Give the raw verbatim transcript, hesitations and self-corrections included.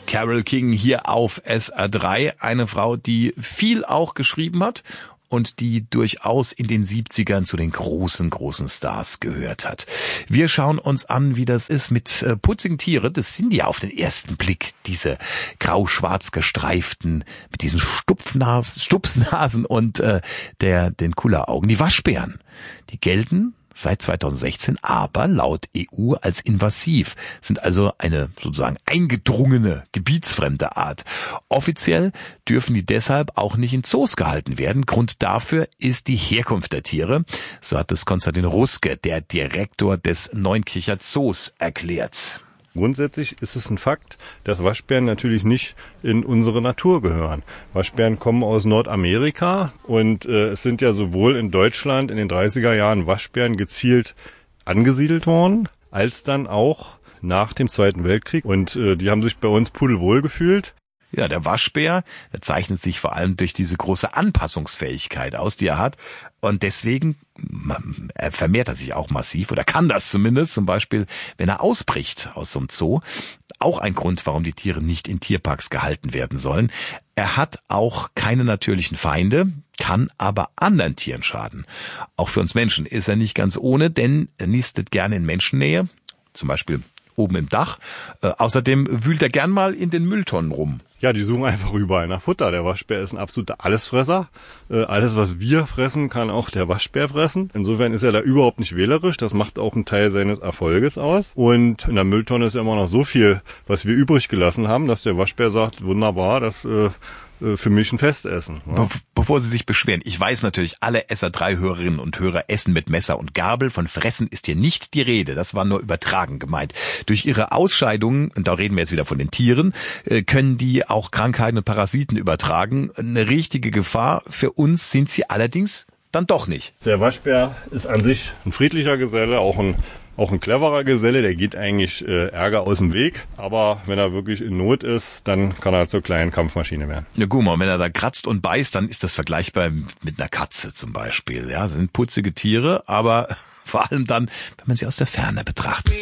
Carole King hier auf S R drei, eine Frau, die viel auch geschrieben hat und die durchaus in den siebzigern zu den großen, großen Stars gehört hat. Wir schauen uns an, wie das ist mit äh, putzigen Tieren. Das sind ja auf den ersten Blick diese grau-schwarz gestreiften, mit diesen Stupfnasen, Stupsnasen und äh, der den Kulleraugen. Die Waschbären, die gelten seit zweitausendsechzehn aber laut E U als invasiv, sind also eine sozusagen eingedrungene, gebietsfremde Art. Offiziell dürfen die deshalb auch nicht in Zoos gehalten werden. Grund dafür ist die Herkunft der Tiere. So hat es Konstantin Ruske, der Direktor des Neunkircher Zoos, erklärt. Grundsätzlich ist es ein Fakt, dass Waschbären natürlich nicht in unsere Natur gehören. Waschbären kommen aus Nordamerika und äh, es sind ja sowohl in Deutschland in den dreißiger Jahren Waschbären gezielt angesiedelt worden, als dann auch nach dem Zweiten Weltkrieg. Und äh, die haben sich bei uns pudelwohl gefühlt. Ja, der Waschbär, der zeichnet sich vor allem durch diese große Anpassungsfähigkeit aus, die er hat. Und deswegen er vermehrt er sich auch massiv oder kann das zumindest, zum Beispiel, wenn er ausbricht aus so einem Zoo. Auch ein Grund, warum die Tiere nicht in Tierparks gehalten werden sollen. Er hat auch keine natürlichen Feinde, kann aber anderen Tieren schaden. Auch für uns Menschen ist er nicht ganz ohne, denn er nistet gerne in Menschennähe, zum Beispiel oben im Dach. Äh, außerdem wühlt er gern mal in den Mülltonnen rum. Ja, die suchen einfach überall nach Futter. Der Waschbär ist ein absoluter Allesfresser. Äh, alles, was wir fressen, kann auch der Waschbär fressen. Insofern ist er da überhaupt nicht wählerisch. Das macht auch einen Teil seines Erfolges aus. Und in der Mülltonne ist ja immer noch so viel, was wir übrig gelassen haben, dass der Waschbär sagt, wunderbar, das äh, für mich ein Festessen. Ja. Be- bevor Sie sich beschweren, ich weiß natürlich, alle S R drei Hörerinnen und Hörer essen mit Messer und Gabel. Von Fressen ist hier nicht die Rede. Das war nur übertragen gemeint. Durch ihre Ausscheidungen, und da reden wir jetzt wieder von den Tieren, können die auch Krankheiten und Parasiten übertragen. Eine richtige Gefahr für uns sind sie allerdings dann doch nicht. Der Waschbär ist an sich ein friedlicher Geselle, auch ein Auch ein cleverer Geselle, der geht eigentlich äh, Ärger aus dem Weg. Aber wenn er wirklich in Not ist, dann kann er zur kleinen Kampfmaschine werden. Ja, guck mal, wenn er da kratzt und beißt, dann ist das vergleichbar mit einer Katze zum Beispiel. Ja, sind putzige Tiere, aber vor allem dann, wenn man sie aus der Ferne betrachtet.